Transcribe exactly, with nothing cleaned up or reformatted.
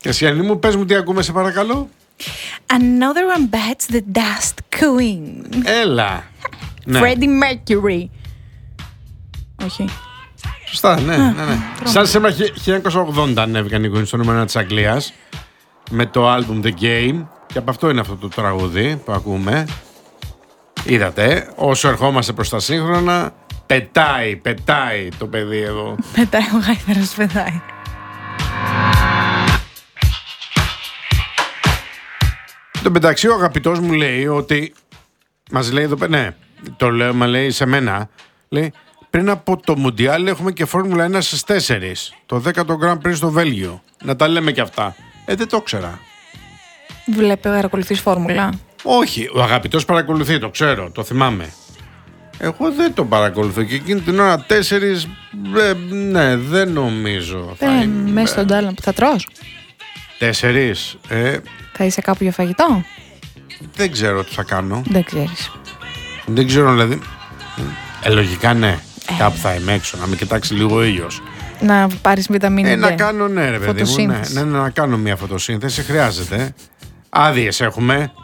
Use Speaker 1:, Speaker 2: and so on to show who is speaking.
Speaker 1: Και Ασιανή μου, πες μου τι ακούμε σε παρακαλώ.
Speaker 2: Another one bites the dust queen.
Speaker 1: Έλα. Ναι.
Speaker 2: Freddie Mercury. Όχι.
Speaker 1: Σωστά, ναι, ναι, ναι. Σαν σήμερα χίλια εννιακόσια ογδόντα ανέβηκαν οι Queen στο νούμερο της Αγγλίας με το album The Game και από αυτό είναι αυτό το τραγούδι που ακούμε. Είδατε, όσο ερχόμαστε προς τα σύγχρονα, πετάει, πετάει το παιδί εδώ.
Speaker 2: Πετάει ο γάιδαρος, πετάει.
Speaker 1: Εν τω μεταξύ ο αγαπητός μου λέει ότι, μας λέει εδώ, ναι, το λέω, μα λέει σε μένα, λέει, πριν από το Μουντιάλ έχουμε και Φόρμουλα ένα στις τέσσερις, το δέκατο Grand Prix στο Βέλγιο. Να τα λέμε και αυτά. Ε, δεν το ξέρα.
Speaker 2: Βλέπει, παρακολουθείς φόρμουλα.
Speaker 1: Όχι, ο αγαπητός παρακολουθεί, το ξέρω, το θυμάμαι. Εγώ δεν το παρακολουθώ και εκείνη την ώρα τέσσερις, ε, ναι, δεν νομίζω.
Speaker 2: Ε,
Speaker 1: θα
Speaker 2: μέσα στον τάλαν που θα τρως.
Speaker 1: Τέσσερις, ε,
Speaker 2: Θα είσαι κάπου για φαγητό.
Speaker 1: δεν ξέρω τι θα κάνω.
Speaker 2: Δεν ξέρεις.
Speaker 1: Δεν ξέρω, δηλαδή. Ε, λογικά ναι. Ε. Κάπου θα είμαι έξω, να με κοιτάξει λίγο ο ήλιος.
Speaker 2: Να πάρεις βιταμίνη
Speaker 1: Ε,
Speaker 2: D.
Speaker 1: να κάνω, ναι, ρε παιδί μου. Ναι, ναι, ναι, να κάνω μια φωτοσύνθεση. Χρειάζεται. Άδειες έχουμε.